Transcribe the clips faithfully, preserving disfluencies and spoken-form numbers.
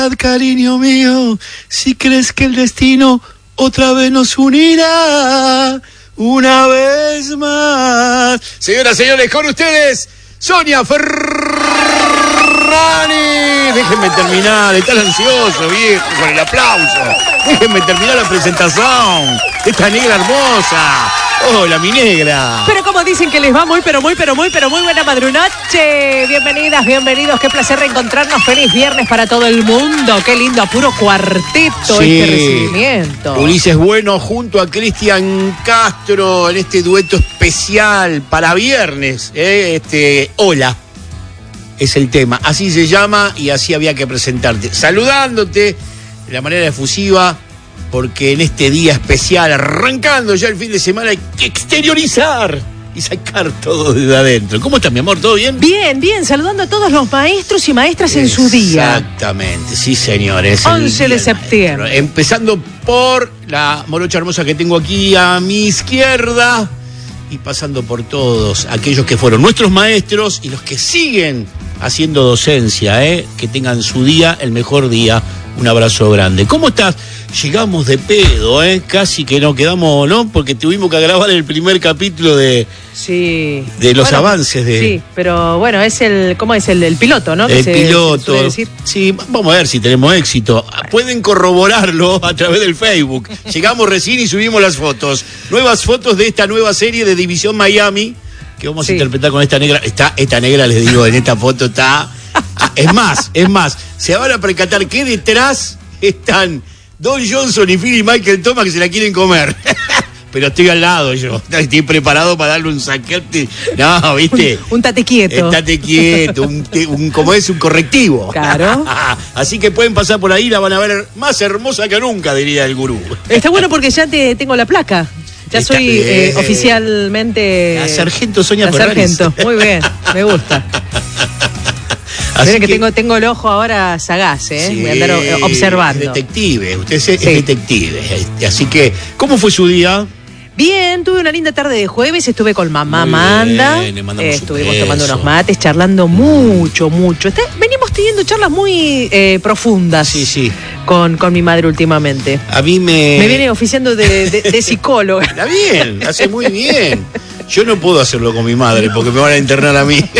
Cariño mío, si crees que el destino otra vez nos unirá, una vez más. Señoras y señores, con ustedes, Sonia Ferrani. Déjenme terminar, están ansioso, viejo, con el aplauso. Déjenme terminar la presentación de esta negra hermosa. Hola, mi negra. Pero como dicen que les va muy, pero muy, pero muy, pero muy buena madrunoche. Bienvenidas, bienvenidos. Qué placer reencontrarnos. Feliz viernes para todo el mundo. Qué lindo, puro cuarteto sí. Este recibimiento. Ulises Bueno junto a Cristian Castro en este dueto especial para viernes. ¿eh? Este, hola. Es el tema. Así se llama y así había que presentarte. Saludándote de la manera efusiva. Porque en este día especial, arrancando ya el fin de semana, hay que exteriorizar y sacar todo desde adentro. ¿Cómo estás, mi amor? ¿Todo bien? Bien, bien. Saludando a todos los maestros y maestras en su día. Exactamente, sí, señores. once de septiembre. Empezando por la morocha hermosa que tengo aquí a mi izquierda y pasando por todos aquellos que fueron nuestros maestros y los que siguen haciendo docencia, ¿eh? Que tengan su día, el mejor día. Un abrazo grande. ¿Cómo estás? Llegamos de pedo, ¿eh? Casi que nos quedamos, ¿no? Porque tuvimos que grabar el primer capítulo de... Sí. De los bueno, avances de... Sí, pero bueno, es el... ¿Cómo es? El, el piloto, ¿no? El se, piloto. Se decir. Sí, vamos a ver si tenemos éxito. Pueden corroborarlo a través del Facebook. Llegamos recién y subimos las fotos. Nuevas fotos de esta nueva serie de División Miami que vamos sí. a interpretar con esta negra. Está, esta negra, les digo, en esta foto está... Es más, es más, se van a percatar que detrás están Don Johnson y Phil y Michael Thomas que se la quieren comer. Pero estoy al lado yo, estoy preparado para darle un saquete. No, ¿viste? Un, un tate quieto. Un tate quieto, un, un, como es, un correctivo. Claro. Así que pueden pasar por ahí, la van a ver más hermosa que nunca, diría el gurú. Está bueno porque ya te tengo la placa. Ya Está soy eh, oficialmente... La sargento Sonia La Ferrari. sargento, muy bien, me gusta. Así que, que tengo, tengo el ojo ahora sagaz, ¿eh? Sí, voy a andar observando. Es detective, usted es, sí. es detective. Así que, ¿cómo fue su día? Bien, tuve una linda tarde de jueves, estuve con mamá Muy Amanda, bien, eh, estuvimos tomando unos mates, charlando mucho, mucho. Está, venimos teniendo charlas muy eh, profundas sí, sí. Con, con mi madre últimamente. A mí me... Me viene oficiando de, de, de psicóloga. Está bien, hace muy bien. Yo no puedo hacerlo con mi madre porque me van a internar a mí.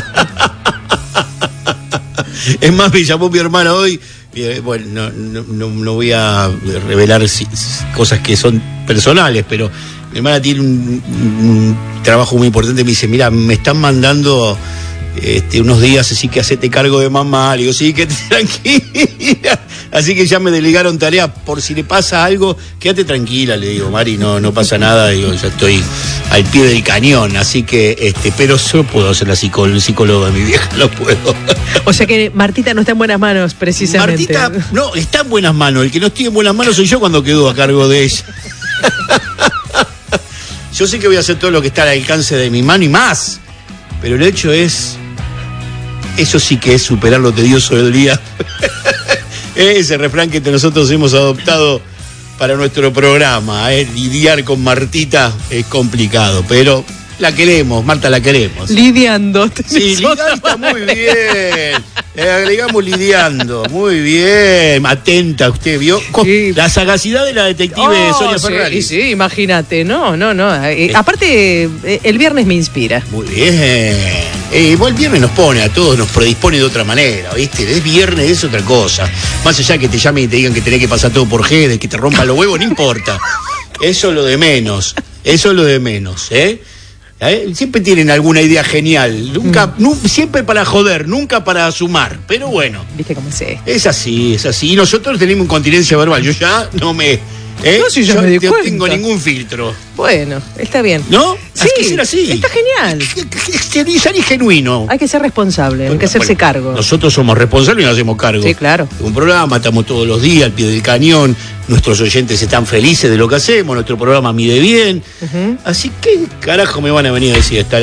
Es más, me llamó mi hermana hoy. Y, bueno, no, no, no, no voy a revelar si, cosas que son personales, pero mi hermana tiene un, un trabajo muy importante. Me dice, mira, me están mandando este, unos días, así que hacete cargo de mamá. Le digo, sí, que tranquila. Así que ya me delegaron tarea. Por si le pasa algo, quédate tranquila, le digo, Mari, no, no pasa nada. Digo, ya estoy al pie del cañón, así que, este, pero yo puedo ser la psicóloga, psicóloga de mi vieja, lo puedo. O sea que Martita no está en buenas manos, precisamente. Martita, no, está en buenas manos. El que no estoy en buenas manos soy yo cuando quedo a cargo de ella. Yo sé que voy a hacer todo lo que está al alcance de mi mano y más, pero el hecho es, eso sí que es superar lo tedioso del día. Ese refrán que nosotros hemos adoptado para nuestro programa, ¿eh? Lidiar con Martita es complicado, pero la queremos, Marta, la queremos. Lidiando. Sí, lidiando está muy bien. Le agregamos lidiando, muy bien. Atenta, usted vio sí. La sagacidad de la detective oh, Sonia Ferrari. Sí, sí, imagínate, no, no, no. Eh, aparte, eh, el viernes me inspira. Muy bien. Eh, el viernes nos pone a todos, nos predispone de otra manera, ¿viste? Es viernes, es otra cosa. Más allá que te llamen y te digan que tenés que pasar todo por G, de que te rompan los huevos, no importa. Eso es lo de menos. Eso es lo de menos, ¿eh? ¿Eh? Siempre tienen alguna idea genial, nunca, mm. nu, siempre para joder, nunca para sumar, pero bueno. ¿Viste cómo es esto? Es así, es así. Y nosotros tenemos incontinencia verbal, yo ya no me... ¿eh? No, si yo, yo me di no cuenta. tengo ningún filtro. Bueno, está bien. ¿No? Sí, hay que ser así. Está genial. Exteriorizar y genuino. Hay que ser responsable, bueno, hay que hacerse bueno, cargo. Nosotros somos responsables y nos hacemos cargo. Sí, claro. Un programa, estamos todos los días al pie del cañón, nuestros oyentes están felices de lo que hacemos, nuestro programa mide bien. Uh-huh. Así que, carajo, me van a venir a decir esta